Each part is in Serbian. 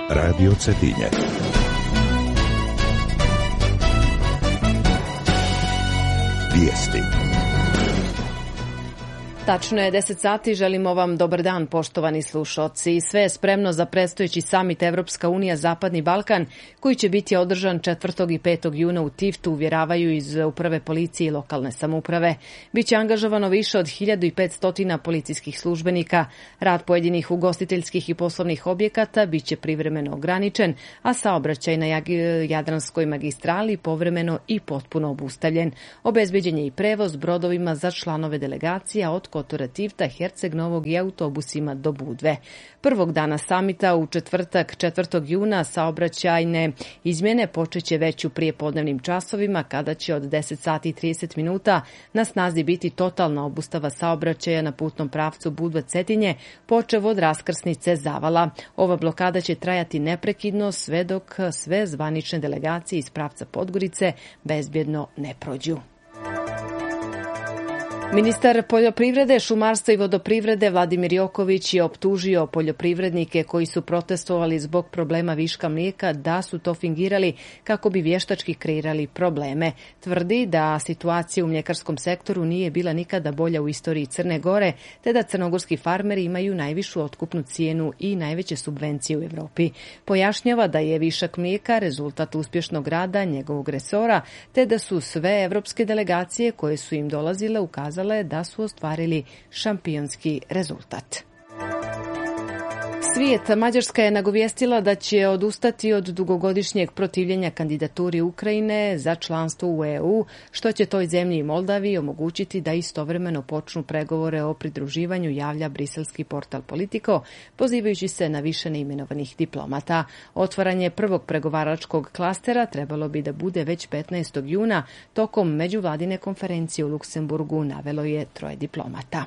Radio Cetinje. Vijesti. Tačno je 10 sati, želimo vam dobar dan, poštovani slušaoci. Sve je spremno za predstojeći samit Evropska unija Zapadni Balkan, koji će biti održan 4. i 5. juna u Tiftu, uvjeravaju iz uprave policije i lokalne samouprave. Biće angažovano više od 1500 policijskih službenika. Rad pojedinih ugostiteljskih i poslovnih objekata biće privremeno ograničen, a saobraćaj na Jadranskoj magistrali povremeno i potpuno obustavljen. Obezbeđen je i prevoz brodovima za članove delegacija od Kotora, Tifta, Herceg Novog i autobusima do Budve. Prvog dana samita u četvrtak 4. juna saobraćajne izmjene počeće već u prijepodnevnim časovima, kada će od 10 sati i 30 minuta na snazi biti totalna obustava saobraćaja na putnom pravcu Budva-Cetinje, počev od raskrsnice Zavala. Ova blokada će trajati neprekidno sve dok sve zvanične delegacije iz pravca Podgorice bezbjedno ne prođu. Ministar poljoprivrede, šumarstva i vodoprivrede Vladimir Joković je optužio poljoprivrednike koji su protestovali zbog problema viška mlijeka da su to fingirali kako bi vještački kreirali probleme. Tvrdi da situacija u mljekarskom sektoru nije bila nikada bolja u istoriji Crne Gore, te da crnogorski farmeri imaju najvišu otkupnu cijenu i najveće subvencije u Evropi. Pojašnjava da je višak mlijeka rezultat uspješnog rada njegovog resora, te da su sve evropske delegacije koje su im dolazile ukazale da su ostvarili šampionski rezultat. Svijet. Mađarska je nagovijestila da će odustati od dugogodišnjeg protivljenja kandidaturi Ukrajine za članstvo u EU, što će toj zemlji i Moldaviji omogućiti da istovremeno počnu pregovore o pridruživanju, javlja briselski portal Politico, pozivajući se na više neimenovanih diplomata. Otvaranje prvog pregovaračkog klastera trebalo bi da bude već 15. juna tokom međuvladine konferencije u Luksemburgu, navelo je 3 diplomata.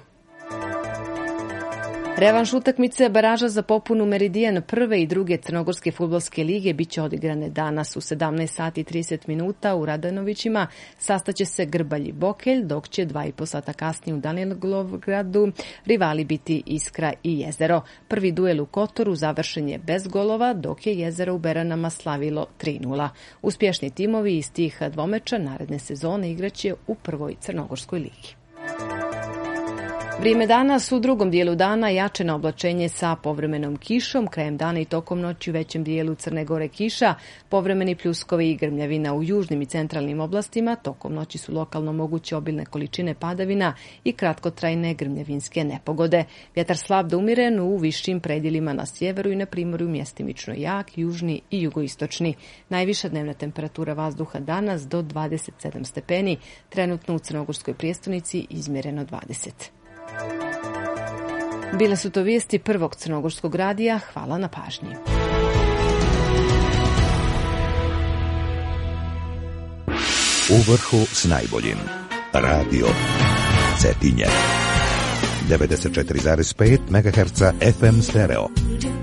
Revanš utakmice baraža za popunu Meridijan prve i druge crnogorske fudbalske lige biće odigrane danas u 17 sati i 30 minuta u Radanovićima. Sastaće se Grbalj i Bokelj, dok će 2,5 sata kasnije u Danilovgradu rivali biti Iskra i Jezero. Prvi duel u Kotoru završen je bez golova, dok je Jezero u Beranama slavilo 3:0. Uspješni timovi iz tih dvomeča naredne sezone igraće u prvoj crnogorskoj ligi. Vrijeme danas u drugom dijelu dana jače na oblačenje sa povremenom kišom, krajem dana i tokom noći u većem dijelu Crne Gore kiša, povremeni pljuskovi i grmljavina u južnim i centralnim oblastima, tokom noći su lokalno moguće obilne količine padavina i kratkotrajne grmljavinske nepogode. Vjetar slab do umjeren u višim predjelima na sjeveru i na primorju mjestimično jak, južni i jugoistočni. Najviša dnevna temperatura vazduha danas do 27 stepeni, trenutno u crnogorskoj prijestolnici izmjereno 20. Bile su to vijesti prvog crnogorskog radija. Hvala na pažnji. U vrhu s najboljim. Radio Cetinje. 94,5 MHz FM stereo.